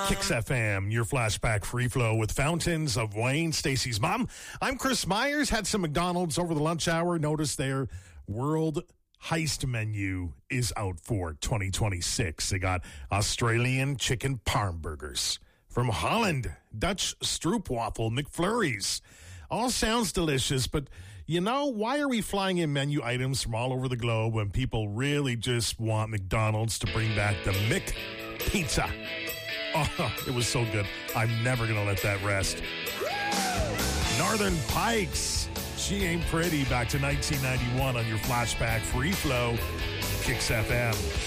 Kicks FM, your flashback free flow with Fountains of Wayne, Stacy's mom. I'm Chris Myers. Had some McDonald's over the lunch hour. Noticed their World Heist menu is out for 2026. They got Australian chicken parm burgers. From Holland, Dutch stroopwafel McFlurries. All sounds delicious, but you know, why are we flying in menu items from all over the globe when people really just want McDonald's to bring back the McPizza? Oh, it was so good. I'm never going to let that rest. Northern Pikes. She Ain't Pretty, back to 1991 on your flashback free flow. Kicks FM.